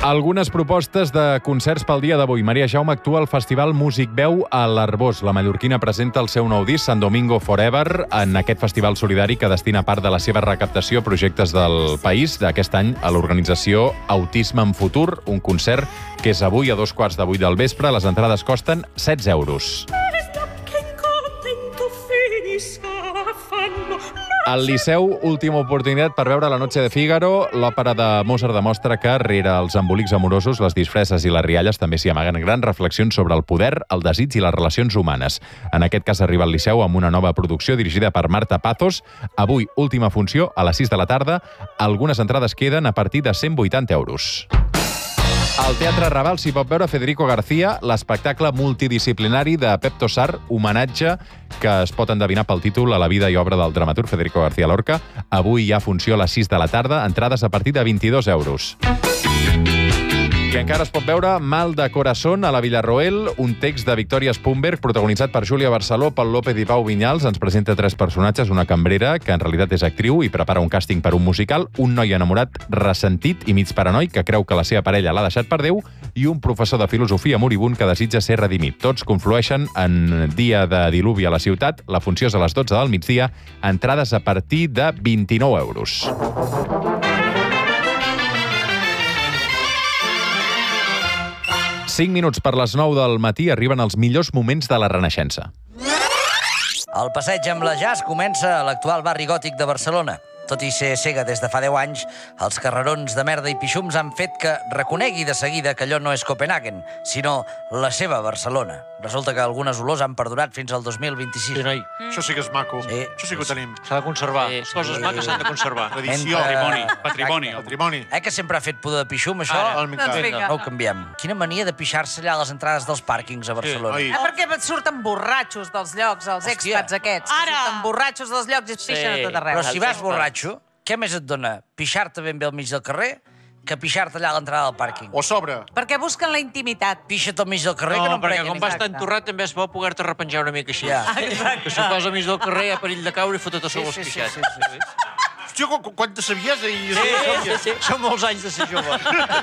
Algunes propostes de concerts pel dia d'avui. Maria Jaume actua al Festival Músic Veu a l'Arbós. La mallorquina presenta el seu nou disc, San Domingo Forever, en aquest festival solidari que destina part de la seva recaptació a projectes del país. D'aquest any a l'organització Autisme en Futur, un concert que és avui a 7:15 del vespre. Les entrades costen 16 euros. Al Liceu, última oportunitat per veure La noche de Fígaro. L'òpera de Mozart demostra que, rere els embolics amorosos, les disfresses i les rialles també s'hi amaguen grans reflexions sobre el poder, el desig i les relacions humanes. En aquest cas arriba al Liceu amb una nova producció dirigida per Marta Pazos. Avui, última funció, a les 6 de la tarda. Algunes entrades queden a partir de 180 euros. Al Teatre Raval s'hi pot veure Federico García, l'espectacle multidisciplinari de Pep Tossar, homenatge que es pot endevinar pel títol a la vida i obra del dramaturg Federico García Lorca. Avui hi ha funció a les 6 de la tarda, entrades a partir de 22 euros. I encara es pot veure Mal de Corazón a la Villarroel, un text de Victòria Spumberg protagonitzat per Júlia Barceló, Pol López i Pau Vinyals. Ens presenta 3 personatges, una cambrera, que en realitat és actriu i prepara un càsting per un musical, un noi enamorat ressentit i mig paranoic que creu que la seva parella l'ha deixat per Déu i un professor de filosofia moribund que desitja ser redimit. Tots conflueixen en dia de diluvi a la ciutat. La funció és a les 12 del migdia, entrades a partir de 29 euros. Cinc minuts per les 9 del matí arriben els millors moments de la Renaixença. El passeig amb la Jazz comença a l'actual barri gòtic de Barcelona. Tot i ser cega des de fa 10 anys, els carrerons de merda i pixums han fet que reconegui de seguida que allò no és Copenhagen, sinó la seva Barcelona. Resulta que algunes olors han perdurat fins al 2026. Sí, noi. Això sí que és maco. Sí. Això sí que ho tenim. S'ha de conservar. Les coses maques s'han de conservar. Tradició. Patrimoni. Patrimoni. Que sempre ha fet pudor de pixum, això? Ara, al mitjà. vinga. No ho canviem. Quina mania de pixar-se allà a les entrades dels pàrquings a Barcelona. oi. Perquè surten borratxos dels llocs, els Hòstia. expats aquests. Ara. Surten borratxos dels llocs i es pixen a tot arreu. Però si vas borratxo, què més et dona? Pixar-te ben bé al mig del carrer que pixar-te allà a l'entrada del pàrquing? O sobre. Perquè busquen la intimitat. Pixa't al mig del carrer que no No, em perquè prenguin. com vas tan Exacte. torrat també és bo poder-te repenjar una mica així. Ja. Que si ho poses al mig del carrer hi ha perill de caure i fotut a sobre els pixats. sí. Hòstia, quanta saviesa i... Sí, són molts anys de ser jove.